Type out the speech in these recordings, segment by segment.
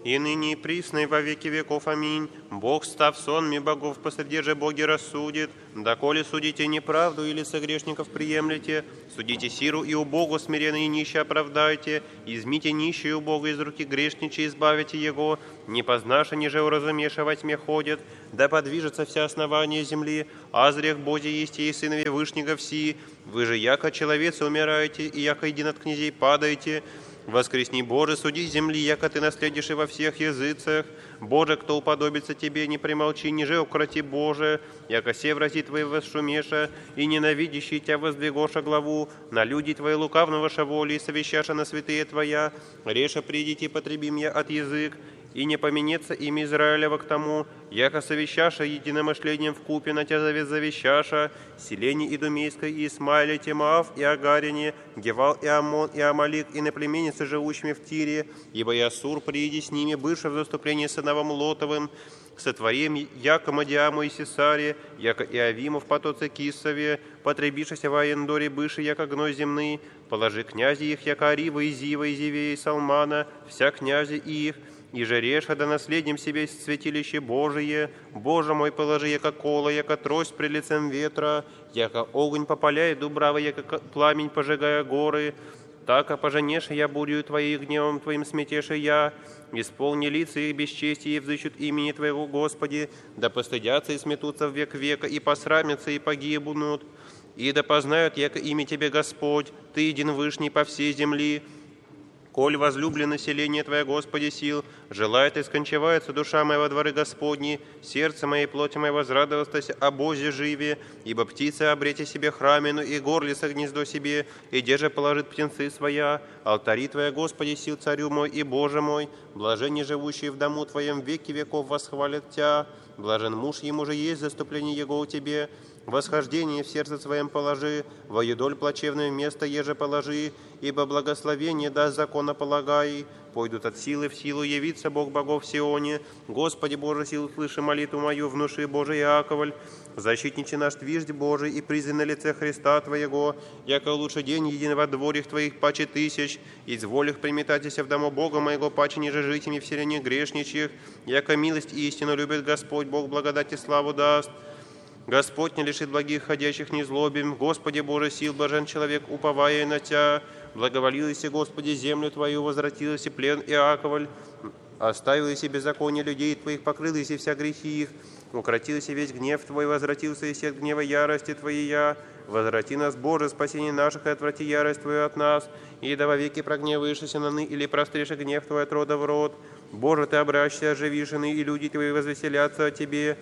и ныне и присно, и во веки веков. Аминь. Бог, став сонми богов, посреди же боги рассудит. Доколе судите неправду или согрешников приемлете, судите сиру и убогу, смиренно и нище оправдайте, измите нищую Бога из руки грешничей, избавите его, не познаше, ниже уразумеша во тьме ходят, да подвижется вся основание земли, азрех Божий есть и сынове вышнего все, вы же яко человецы умираете, и яко един от князей падаете. Воскресни, Боже, суди земли, яко Ты наследишь и во всех языцах. Боже, кто уподобится Тебе, не примолчи, ниже укроти, Боже, яко се врази Твои восшумеша, и ненавидящий Тебя воздвигоша главу, на люди Твои лукавного шаволи, и совещаша на святые Твоя, реша придите, потребим я от язык, и не поменется имя Израилева к тому, яко совещаша единомышлением вкупе на Тя завещаша, селение Идумейское и Исмаиле, Тимаав и Агарине, Гевал и Амон и Амалик, и наплеменницы, живущими в Тире, ибо и Ассур прииди с ними, бывши в заступлении сыновам Лотовым, сотворим яко Мадиаму и Сесаре, яко и Авиму в потоце Кисове, потребишися в Аендоре бывши, яко гной земный, положи князи их, яко Арива и Зива и Зивея и Салмана, вся князи их, и же реша да наследим себе святилище Божие. Боже мой, положи, яко кола, яко трость пред лицем ветра, яко огонь попаляет дубравы, яко пламень пожигая горы. Так поженеше я бурю Твоей, гневом Твоим сметеше я. Исполни лица их бесчестие и взыщут имени Твоего, Господи, да постыдятся и сметутся в век века, и посрамятся, и погибнут. И да познают, яко имя Тебе, Господь, Ты един вышний по всей земли. Коль возлюблено население Твое, Господи, сил, желает и скончивается душа моя во дворы Господни, сердце мое и плоть моя возрадовалась о Бозе живе, ибо птицы обрете себе храмину, и горлица гнездо себе, и где же положит птенцы своя, алтари Твоя, Господи, сил, Царю мой и Боже мой, блаженни живущие в дому Твоем веки веков восхвалят Тя, блажен муж, ему же есть заступление Его у Тебе, восхождение в сердце Своем положи, во едоль плачевное место еже положи, ибо благословение даст законополагай. Пойдут от силы в силу, явится Бог богов в Сионе. Господи Боже, сил, слыши молитву мою, внуши Божий Яковль. Защитниче наш твиждь Божий, и призы на лице Христа Твоего, яко лучше день един во дворях Твоих паче тысяч, изволих приметатися в дому Бога моего, паче ниже житиями в селении грешничьих, яко милость и истину любит Господь, Бог благодать и славу даст. Господь не лишит благих ходящих незлобим, Господи Боже сил, блажен человек, уповая на Тя. Благоволилась, Господи, землю Твою, возвратилась и плен Иаковль, оставилась и беззаконие людей Твоих, покрылась и вся грехи их, укротился весь гнев Твой, возвратился и от гнева ярости Твоя. Возврати нас, Боже, спасение наших, и отврати ярость Твою от нас, и да вовеки прогневаешься на ны, или прострешь гнев Твой от рода в род. Боже, Ты обращайся, оживишены, и люди Твои возвеселятся о Тебе.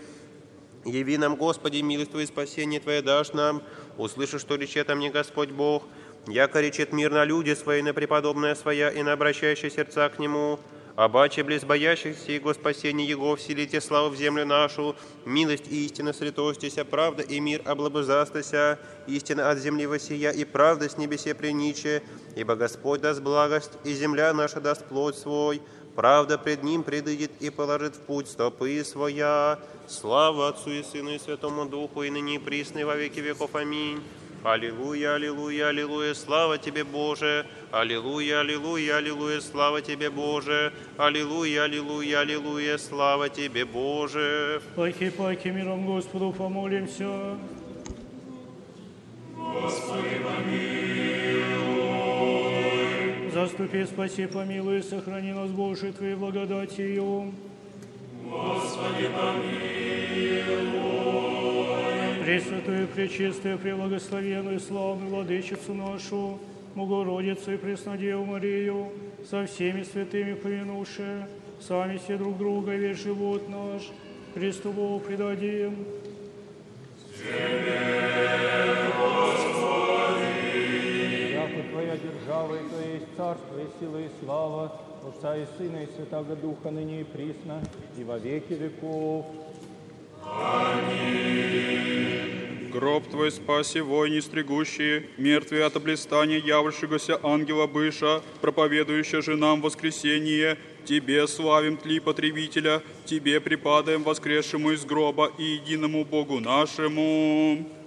Яви нам, Господи, милость Твою, спасение Твое дашь нам. Услыши, что речет о мне Господь Бог. Яко речет мир на люди свои, на преподобная своя, и на обращающие сердца к Нему. Обаче близ боящихся Его спасения Его, вселите славу в землю нашу. Милость и истина сретостися, правда и мир облобызастася. Истина от земли восия, и правда с небесе приниче. Ибо Господь даст благость, и земля наша даст плод свой. Правда пред Ним предыдет и положит в путь стопы своя. Слава Отцу и Сыну и Святому Духу, и ныне и присно, и во веки веков. Аминь. Аллилуйя, аллилуйя, аллилуйя, слава Тебе, Боже! Аллилуйя, аллилуйя, аллилуйя, слава Тебе, Боже! Аллилуйя, аллилуйя, аллилуйя, слава Тебе, Боже! Паки, паки, миром Господу помолимся. Господи, помилуй. Заступи, спаси, помилуй, сохрани нас, Боже, Твоей благодатью. Господи, помилуй. Пресвятую, пречистую, преблагословенную, славную Владычицу нашу, Богородицу и Преснодеву Марию, со всеми святыми помянувши, сами все друг друга, весь живот наш, Христу Богу предадим. Тебе, Господи! Яко Твоя держава, и Твое есть царство, и сила, и слава, Отца и Сына, и Святаго Духа, ныне и присно, и во веки веков. Аминь. Гроб Твой спаси, войни стригущие, мертвые от облистания явившегося ангела быша, проповедующая же нам воскресение. Тебе славим Тли Потребителя, Тебе припадаем воскресшему из гроба и единому Богу нашему.